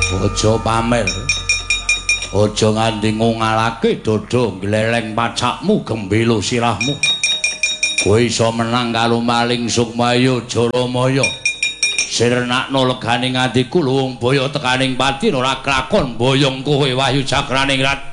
Aja pamer. Aja nganti ngungalake dodo gleleng pacakmu gembelo sirahmu. Kowe iso menang karo maling Sukmayo Jaramaya. Sirnakno leganing atiku luwung boyo tekaning pati ora klakon boyong kowe Wahyu Jagraning Rat.